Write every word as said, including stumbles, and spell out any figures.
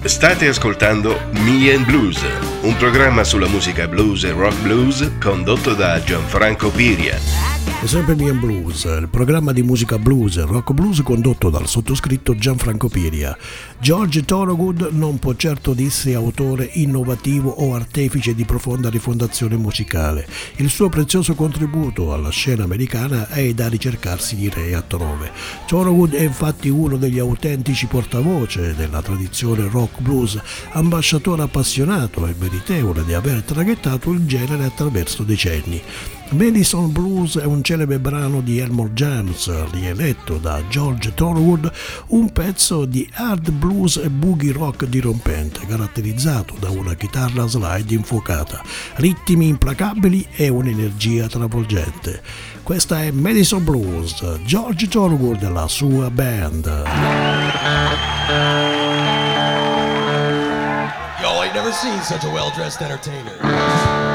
State ascoltando Me and Blues, un programma sulla musica blues e rock blues condotto da Gianfranco Piria. È sempre Me and Blues, il programma di musica blues e rock blues condotto dal sottoscritto Gianfranco Piria. George Thorogood non può certo dirsi autore innovativo o artefice di profonda rifondazione musicale. Il suo prezioso contributo alla scena americana è da ricercarsi, direi, altrove. Thorogood è infatti uno degli autentici portavoce della tradizione rock blues, ambasciatore appassionato e meritevole di aver traghettato il genere attraverso decenni. Madison Blues è un celebre brano di Elmore James, rieletto da George Thorogood, un pezzo di hard blues e boogie rock dirompente, caratterizzato da una chitarra slide infuocata, ritmi implacabili e un'energia travolgente. Questa è Madison Blues, George Thorogood e la sua band. Y'all ain't never seen such a well-dressed entertainer.